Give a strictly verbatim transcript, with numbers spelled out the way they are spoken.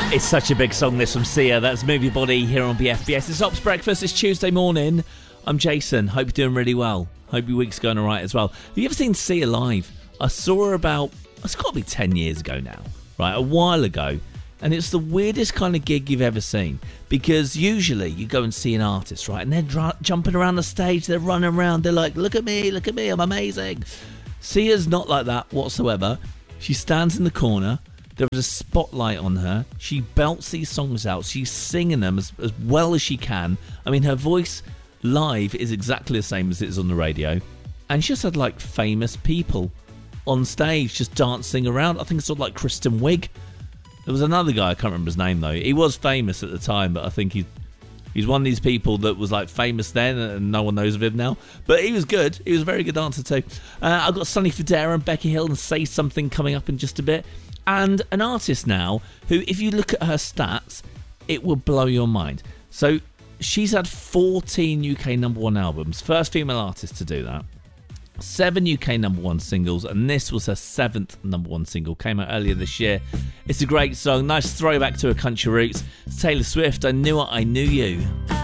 It's such a big song, this, from Sia. That's Movie Body here on B F B S. It's Ops Breakfast. It's Tuesday morning. I'm Jason. Hope you're doing really well. Hope your week's going all right as well. Have you ever seen Sia live? I saw her about, it's got to be ten years ago now, right? A while ago. And it's the weirdest kind of gig you've ever seen. Because usually you go and see an artist, right? And they're dr- jumping around the stage. They're running around. They're like, look at me, look at me. I'm amazing. Sia's not like that whatsoever. She stands in the corner. There is a spotlight on her. She belts these songs out. She's singing them as, as well as she can. I mean, her voice live is exactly the same as it is on the radio. And she just had, like, famous people on stage just dancing around. I think it's sort of like Kristen Wiig. There was another guy, I can't remember his name, though. He was famous at the time, but I think he, he's one of these people that was, like, famous then and no one knows of him now. But he was good. He was a very good dancer, too. Uh, I've got Sonny Fodera and Becky Hill and Say Something coming up in just a bit. And an artist now who, if you look at her stats, it will blow your mind. So she's had fourteen U K number one albums. First female artist to do that. Seven U K number one singles. And this was her seventh number one single. Came out earlier this year. It's a great song. Nice throwback to her country roots. It's Taylor Swift. I Knew It, I Knew You.